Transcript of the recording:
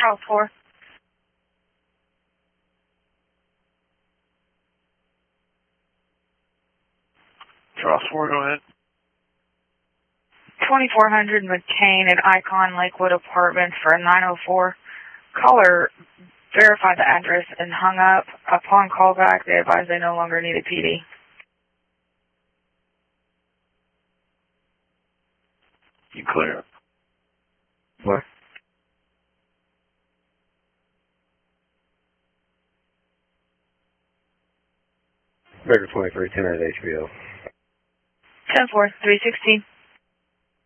Charles 4. Charles 4, go ahead. 2400 McCain at Icon Lakewood Apartments for 904. Caller verified the address and hung up. Upon callback, they advised they no longer needed PD. You clear. What? Breaker 23, 10 at HBO. 10-4, 316.